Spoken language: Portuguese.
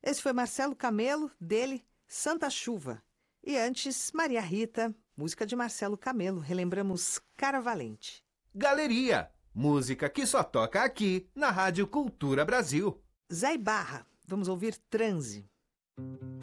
Esse foi Marcelo Camelo, dele, Santa Chuva. E antes, Maria Rita, música de Marcelo Camelo. Relembramos Cara Valente. Galeria, música que só toca aqui, na Rádio Cultura Brasil. Zé Barra, vamos ouvir Transe.